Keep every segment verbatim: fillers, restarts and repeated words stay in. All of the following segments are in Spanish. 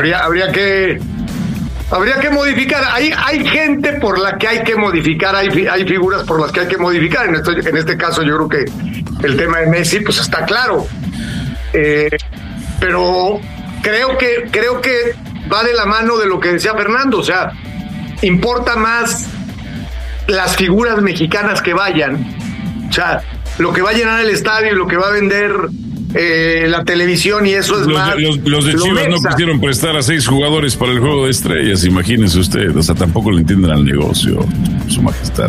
habría, habría que habría que modificar. Hay, hay gente por la que hay que modificar, hay, hay figuras por las que hay que modificar. En, esto, en este caso yo creo que el tema de Messi pues está claro. Eh, pero creo que, creo que va de la mano de lo que decía Fernando, o sea, importa más las figuras mexicanas que vayan, o sea, lo que va a llenar el estadio y lo que va a vender eh, la televisión, y eso es los, más. Los, los de Chivas no quisieron prestar a seis jugadores para el juego de estrellas, imagínense usted, o sea, tampoco le entienden al negocio, su majestad.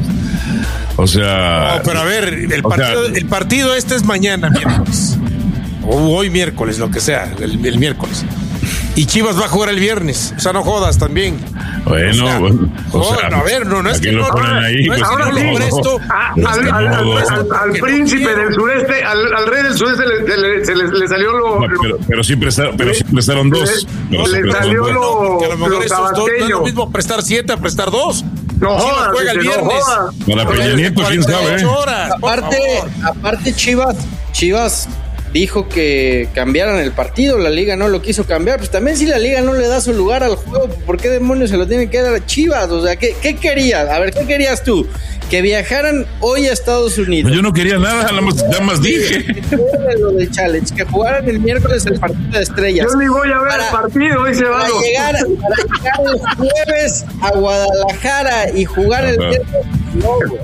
O sea. No, pero a ver, el partido, sea, el partido este es mañana, miércoles. O hoy miércoles, lo que sea, el, el miércoles. Y Chivas va a jugar el viernes, o sea, no jodas también. Bueno, o sea, bueno, o jodan, sea, a ver, no, no es que lo no, ponen ahí, no es pues, que no sí, lo presto. A, no, al, al, al, al, al, al príncipe no del sureste, al, al rey del sureste le, se le, se le, le salió lo. No, pero, pero sí prestaron, pero sí prestaron dos. Le, pero sí le prestaron salió dos. lo. Que a lo mejor lo esos dos no es lo mismo prestar siete a prestar dos. No Chivas jodas, juega el viernes. No Para Peña Nieto, quién sabe. Horas, aparte, aparte Chivas, Chivas dijo que cambiaran el partido, la liga no lo quiso cambiar, pues también si la liga no le da su lugar al juego, ¿por qué demonios se lo tienen que dar a Chivas? O sea, ¿qué, qué querías? A ver, ¿qué querías tú? Que viajaran hoy a Estados Unidos. Yo no quería nada, nada más, nada más dije. Lo del challenge, que jugaran el miércoles el partido de estrellas. Yo ni voy a ver para, el partido, dice para llegar, para llegar el jueves a Guadalajara y jugar el viernes. No, güey.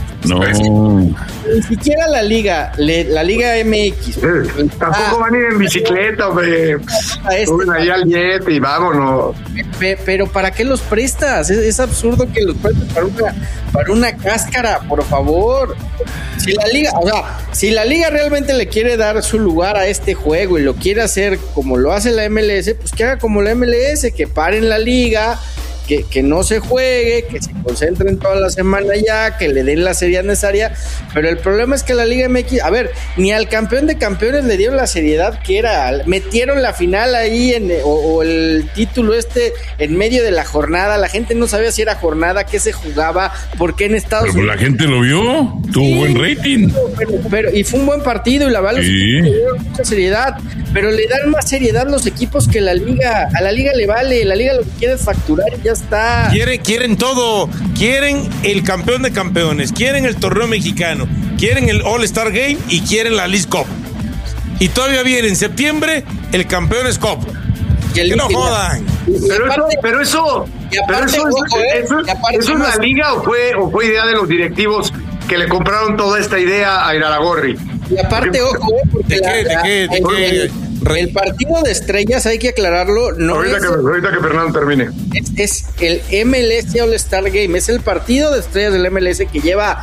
No. Ni siquiera la liga, le, la Liga M X. Eh, tampoco van a ir en bicicleta, hombre. Suben ahí al jet y vámonos. Pe, pero ¿para qué los prestas? Es, es absurdo que los prestes para una, para una cáscara, por favor. Si la liga, o sea, si la liga realmente le quiere dar su lugar a este juego y lo quiere hacer como lo hace la M L S, pues que haga como la M L S, que paren la liga. Que, que no se juegue, que se concentren toda la semana ya, que le den la seriedad necesaria, pero el problema es que la Liga M X, a ver, ni al campeón de campeones le dieron la seriedad que era, metieron la final ahí en, o, o el título este en medio de la jornada, la gente no sabía si era jornada, qué se jugaba, por qué en Estados pero Unidos. La gente lo vio, tuvo sí, buen rating. Pero, pero, y fue un buen partido y la verdad sí. le dieron mucha seriedad, pero le dan más seriedad los equipos que la Liga, a la Liga le vale, la Liga lo que quiere es facturar y ya está. Quieren, quieren todo, quieren el campeón de campeones, quieren el torneo mexicano, quieren el All-Star Game y quieren la League Cup. Y todavía viene en septiembre el Campeones Cup. Que no jodan. Pero eso, pero eso, pero eso, eso, eso es la liga o fue, o fue idea de los directivos que le compraron toda esta idea a Iraragorri. Y aparte, ojo, porque ¿de la, qué, de la, qué, de el, qué? El, el partido de estrellas, hay que aclararlo, no ahorita es, que, ahorita que Fernando termine. Es, es el M L S All-Star Game, es el partido de estrellas del M L S que lleva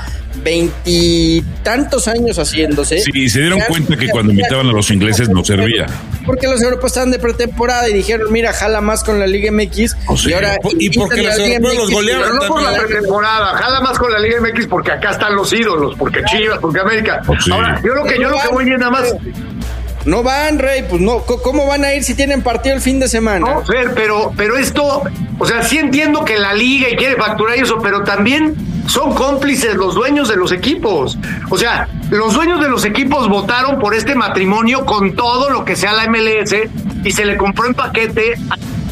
veintitantos años haciéndose. Sí, se dieron cuenta que cuando invitaban a los ingleses no servía. Porque los europeos estaban de pretemporada y dijeron, mira, jala más con la Liga M X. O sea, y ahora y porque los europeos los golearon. Pero no por la pretemporada, jala más con la Liga M X porque acá están los ídolos, porque Chivas, porque América. Oh, sí. Ahora, yo lo que yo lo que voy bien nada más. No van, Rey, pues no, ¿cómo van a ir si tienen partido el fin de semana? No, Fer, pero, pero esto, o sea, sí entiendo que la liga y quiere facturar eso, pero también son cómplices los dueños de los equipos. O sea, los dueños de los equipos votaron por este matrimonio con todo lo que sea la M L S y se le compró en paquete a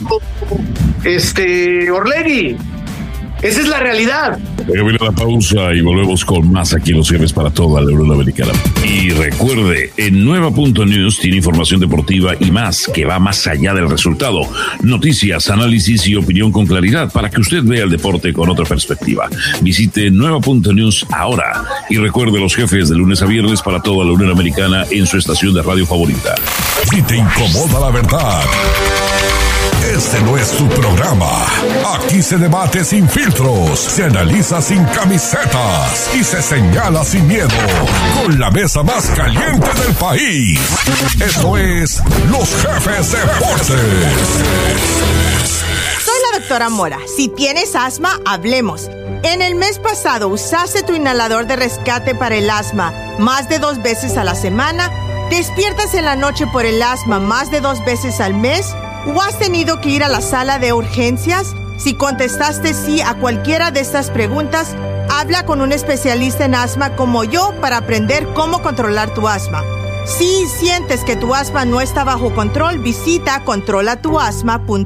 este Orlegui. Esa es la realidad. Viene la pausa y volvemos con más aquí los cierres para toda la Unión Americana. Y recuerde, en Nueva punto News tiene información deportiva y más que va más allá del resultado. Noticias, análisis y opinión con claridad para que usted vea el deporte con otra perspectiva. Visite Nueva punto News ahora y recuerde los jefes de lunes a viernes para toda la Unión Americana en su estación de radio favorita. Si te incomoda la verdad, este no es tu programa. Aquí se debate sin filtros, se analiza sin camisetas y se señala sin miedo. Con la mesa más caliente del país. Esto es Los Jefes Deportes. Soy la doctora Mora. Si tienes asma, hablemos. En el mes pasado usaste tu inhalador de rescate para el asma más de dos veces a la semana. ¿Despiertas en la noche por el asma más de dos veces al mes? ¿O has tenido que ir a la sala de urgencias? Si contestaste sí a cualquiera de estas preguntas, habla con un especialista en asma como yo para aprender cómo controlar tu asma. Si sientes que tu asma no está bajo control, visita controla tu asma punto com.